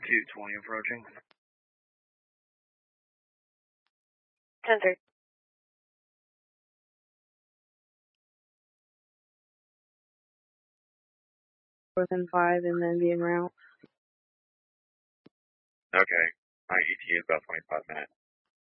220 approaching. 10-3. Within 5 and then be en route. Okay. My ETA is about 25 minutes.